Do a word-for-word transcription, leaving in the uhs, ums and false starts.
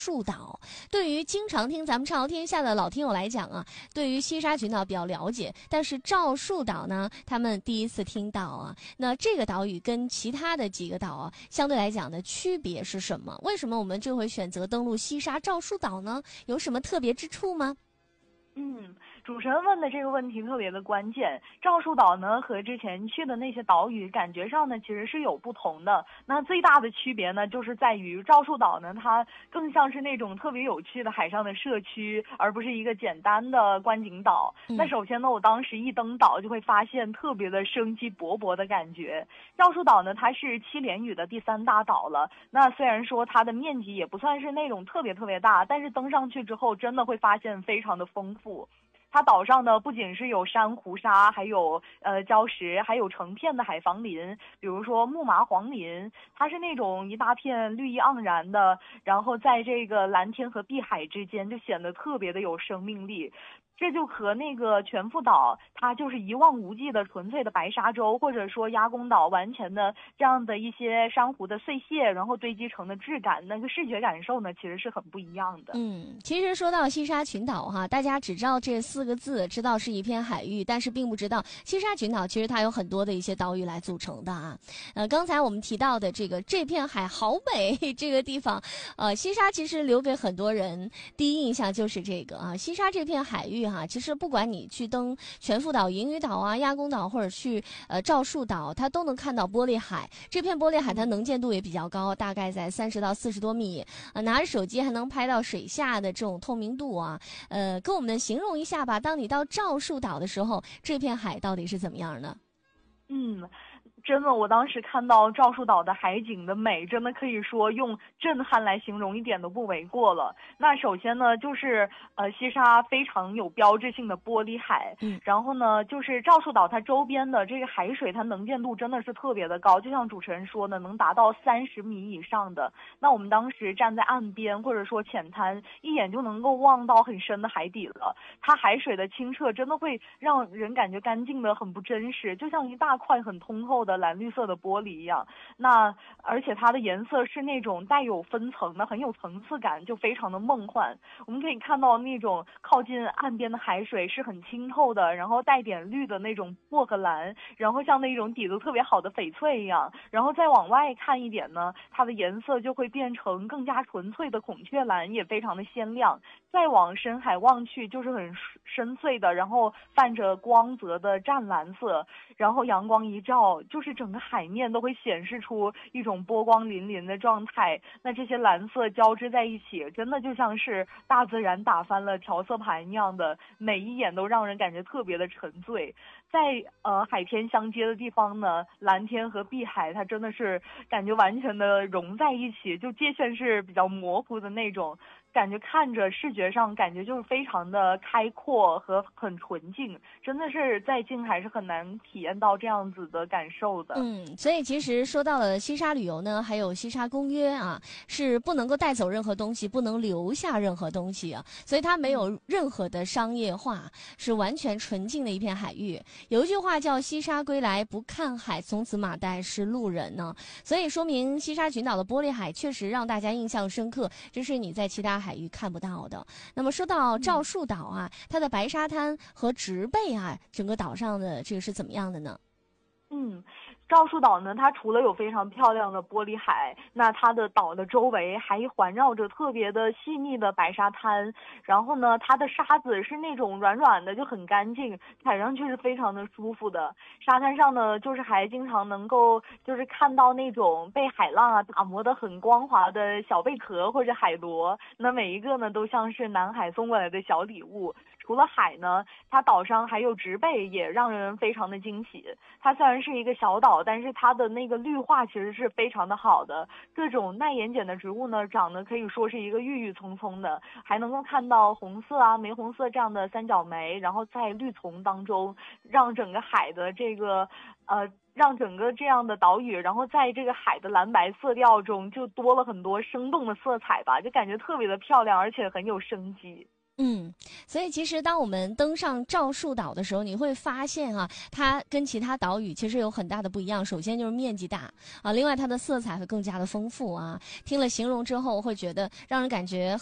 树岛。对于经常听咱们畅游天下的老听友来讲啊，对于西沙群岛比较了解，但是赵树岛呢，他们第一次听到啊。那这个岛屿跟其他的几个岛啊，相对来讲的区别是什么？为什么我们这回选择登陆西沙赵树岛呢？有什么特别之处吗？ 嗯，主持人问的这个问题特别的关键。赵树岛呢和之前去的那些岛屿感觉上呢其实是有不同的。那最大的区别呢就是在于赵树岛呢它更像是那种特别有趣的海上的社区，而不是一个简单的观景岛。嗯、那首先呢我当时一登岛就会发现特别的生机勃勃的感觉。赵树岛呢它是七连屿的第三大岛了，那虽然说它的面积也不算是那种特别特别大，但是登上去之后真的会发现非常的丰富。它岛上呢不仅是有珊瑚沙，还有呃礁石，还有成片的海防林，比如说木麻黄林，它是那种一大片绿意盎然的，然后在这个蓝天和碧海之间就显得特别的有生命力。这就和那个全副岛它就是一望无际的纯粹的白沙洲，或者说鸭公岛完全的这样的一些珊瑚的碎屑然后堆积成的质感，那个视觉感受呢其实是很不一样的。 嗯，其实说到西沙群岛哈，大家只知道这四个字，知道是一片海域，但是并不知道西沙群岛其实它有很多的一些岛屿来组成的啊。呃，刚才我们提到的这个这片海好美这个地方，呃，西沙其实留给很多人第一印象就是这个啊，西沙这片海域哈，其实不管你去登全副岛、银屿岛啊、鸭公岛，或者去呃赵树岛，它都能看到玻璃海。这片玻璃海它能见度也比较高，大概在三十到四十多米，呃，拿着手机还能拍到水下的这种透明度啊。呃，跟我们形容一下吧，当你到赵树岛的时候，这片海到底是怎么样的？ 嗯。真的，我当时看到赵树岛的海景的美，真的可以说用震撼来形容一点都不为过了。那首先呢，就是呃西沙非常有标志性的玻璃海，嗯，然后呢，就是赵树岛它周边的这个海水，它能见度真的是特别的高，就像主持人说的，能达到三十米以上的。那我们当时站在岸边或者说浅滩，一眼就能够望到很深的海底了。它海水的清澈真的会让人感觉干净的很不真实，就像一大块很通透的蓝绿色的玻璃一样。那而且它的颜色是那种带有分层的，很有层次感，就非常的梦幻。我们可以看到那种靠近岸边的海水是很清透的，然后带点绿的那种薄荷蓝，然后像那种底子特别好的翡翠一样。然后再往外看一点呢，它的颜色就会变成更加纯粹的孔雀蓝，也非常的鲜亮。再往深海望去，就是很深邃的，然后泛着光泽的湛蓝色，然后阳光一照，就是整个海面都会显示出一种波光粼粼的状态。那这些蓝色交织在一起，真的就像是大自然打翻了调色盘一样的，每一眼都让人感觉特别的沉醉。在呃海天相接的地方呢，蓝天和碧海它真的是感觉完全的融在一起，就界限是比较模糊的那种感觉，看着视觉上感觉就是非常的开阔和很纯净，真的是在近海是很难体验到这样子的感受的。 嗯，所以其实说到了西沙旅游呢，还有西沙公约啊，是不能够带走任何东西，不能留下任何东西啊，所以它没有任何的商业化，是完全纯净的一片海域。有一句话叫西沙归来不看海，从此马代是路人呢，所以说明西沙群岛的玻璃海确实让大家印象深刻，这是你在其他海域看不到的。那么说到赵树岛啊，它的白沙滩和植被啊，整个岛上的这个是怎么样的呢？ 嗯，赵树岛呢，它除了有非常漂亮的玻璃海，那它的岛的周围还环绕着特别的细腻的白沙滩，然后呢，它的沙子是那种软软的，就很干净，踩上去是非常的舒服的。沙滩上呢，就是还经常能够就是看到那种被海浪啊打磨的很光滑的小贝壳或者海螺，那每一个呢都像是南海送过来的小礼物。除了海呢，它岛上还有植被，也让人非常的惊喜。它虽然是一个小岛，但是它的那个绿化其实是非常的好的，各种耐盐碱的植物呢，长得可以说是一个郁郁葱葱的，还能够看到红色啊、玫红色这样的三角梅，然后在绿丛当中，让整个海的这个呃。让整个这样的岛屿，然后在这个海的蓝白色调中，就多了很多生动的色彩吧，就感觉特别的漂亮，而且很有生机。 嗯，所以其实当我们登上赵树岛的时候，你会发现啊，它跟其他岛屿其实有很大的不一样。首先就是面积大啊，另外它的色彩会更加的丰富啊。听了形容之后，会觉得让人感觉